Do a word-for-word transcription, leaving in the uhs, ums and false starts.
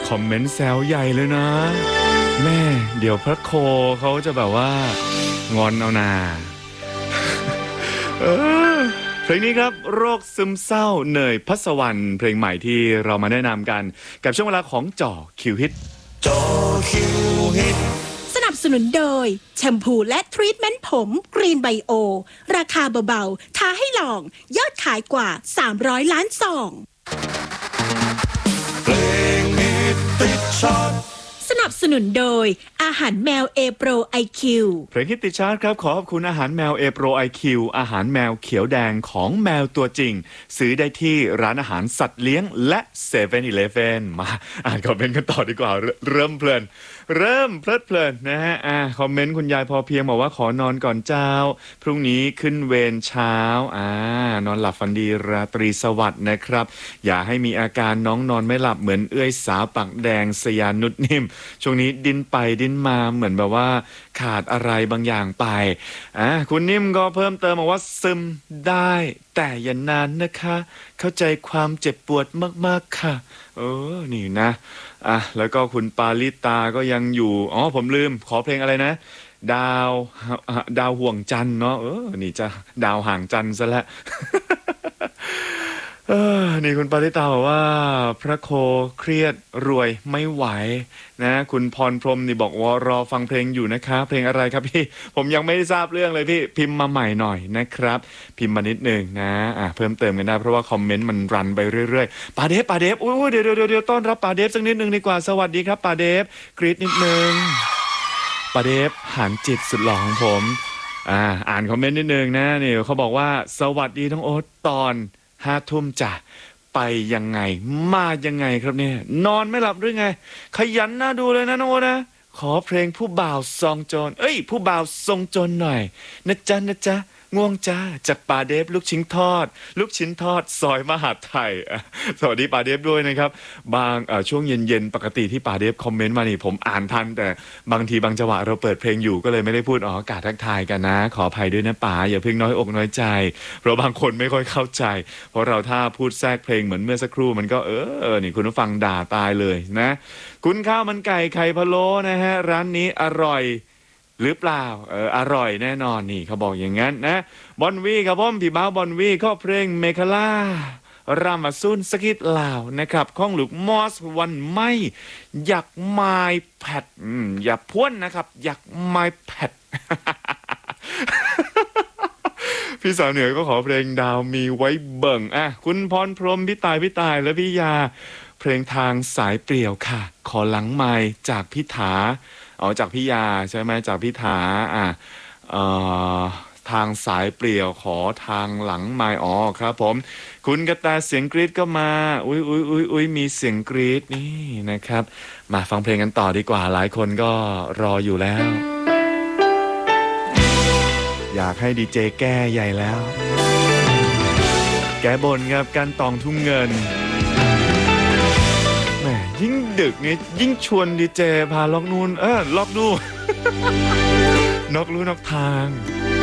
คอมเมนต์แซวใหญ่เลยนะแม่เดี๋ยวพระโคเขาจะแบบว่างอนเอานาเออเพลงนี้ครับโรคซึมเศร้าเนยพัสวรรณเพลงใหม่ที่เรามาแนะนำกันกับช่วงเวลาของจ่อคิวฮิตจ่อคิวฮิตสนับสนุนโดยแชมพูและทรีทเมนต์ผมกรีนไบโอราคาเบาๆท้าให้ลองยอดขายกว่าสามร้อยล้านซองเพลงฮิตติดชาร์ตสนับสนุนโดยอาหารแมว A Pro ไอ คิวเพลงฮิตติดชาร์ตครับขอขอบคุณอาหารแมว A Pro ไอ คิว อาหารแมวเขียวแดงของแมวตัวจริงซื้อได้ที่ร้านอาหารสัตว์เลี้ยงและเซเว่นอีเลฟเว่นมาอ่านคอมเมนต์กันต่อดีกว่าเริ่มเพลินเริ่มเพลิดเพลินนะฮะอ่าคอมเมนต์คุณยายพอเพียงบอกว่าขอนอนก่อนเจ้าพรุ่งนี้ขึ้นเวรเช้าอ่านอนหลับฝันดีราตรีสวัสดิ์นะครับอย่าให้มีอาการน้องนอนไม่หลับเหมือนเอื้อยสาวปากแดงสยานุชนิ่มช่วงนี้ดิ้นไปดิ้นมาเหมือนแบบว่าขาดอะไรบางอย่างไปอ่าคุณนิ่มก็เพิ่มเติมบอกว่าซึมได้แต่อย่านานนะคะเข้าใจความเจ็บปวดมากๆค่ะเออนี่นะอ่ะแล้วก็คุณปาลิตาก็ยังอยู่อ๋อผมลืมขอเพลงอะไรนะดาวดาวห่วงจันทร์เนาะเออนี่จะดาวห่างจันทร์ซะแล้ว เออนี่คุณปาริตาบอกว่าพระโคเครียดรวยไม่ไหวนะคุณพรพรหมนี่บอกว่ารอฟังเพลงอยู่นะคะเพลงอะไรครับพี่ผมยังไม่ได้ทราบเรื่องเลยพี่พิมพ์มาใหม่หน่อยนะครับพิมพ์มานิดนึงนะอ่ะเพิ่มเติมกันได้เพราะว่าคอมเมนต์มันรันไปเรื่อยๆปาเดฟปาเดฟโอ้ยเดี๋ยวเดี๋ยวเดี๋ยวต้อนรับปาเดฟสักนิดนึงดีกว่าสวัสดีครับปาเดฟกรี๊ดนิดนึงปาเดฟหานจิตสุดหล่อของผมอ่าอ่านคอมเมนต์นิดนึงนะนี่เขาบอกว่าสวัสดีทั้งโอ๊ตตอนห้าทุ่มจ้ะไปยังไงมายังไงครับเนี่ยนอนไม่หลับหรือไงขยันน่าดูเลยนะน้องโอนะขอเพลงผู้บ่าวซองโจรเอ้ยผู้บ่าวทรงโจรหน่อยนะจ๊ะนะจ๊ะง่วงจ้าจากป่าเดฟลูกชิ้นทอดลูกชิ้นทอดซอยมหาดไทยสวัสดีป่าเดฟด้วยนะครับบางช่วงเย็นๆปกติที่ป่าเดฟคอมเมนต์มานี่ผมอ่านทันแต่บางทีบางจังหวะเราเปิดเพลงอยู่ก็เลยไม่ได้พูดออกอากาศทักทายกันนะขออภัยด้วยนะป่าอย่าเพิ่งน้อยอกน้อยใจเพราะบางคนไม่ค่อยเข้าใจเพราะเราถ้าพูดแทรกเพลงเหมือนเมื่อสักครู่มันก็เออนี่คุณผู้ฟังด่าตายเลยนะคุณข้าวมันไก่ไข่พะโล้นะฮะร้านนี้อร่อยหรือเปล่าเอออร่อยแน่นอนนี่เขาบอกอย่างนั้นนะบอนวีครับผมพี่บ้าบอนวีก็เพลงเมคาล่ารามาซุนสกิดลาวนะครับข้องหลุกมอสวันไม่อยากไม้แพดอย่าพ้นนะครับอยากไม้แพด พี่สาวเหนือก็ขอเพลงดาวมีไว้เบิ่งอ่ะคุณพรพรหมพี่ตายพี่ตายและพี่ยาเพลงทางสายเปลี่ยวค่ะขอหลังไม้จากพี่ถาอ๋อจากพี่ยาใช่ไหมจากพี่ถาอ่ะเอ่อทางสายเปลี่ยวขอทางหลังไม้อ๋อครับผมคุณกระแตเสียงกรี๊ดก็มาอุ้ยอุ้ยอุ้ยอุ้ยมีเสียงกรี๊ดนี่นะครับมาฟังเพลงกันต่อดีกว่าหลายคนก็รออยู่แล้วอยากให้ดีเจแก้ใหญ่แล้วแกบนครับการตองทุ่งเงินแหมยิ่งดึกไงยิ่งชวนดีเจพาล็อกนู่นเออล็อกดู นอกลู่นอกทาง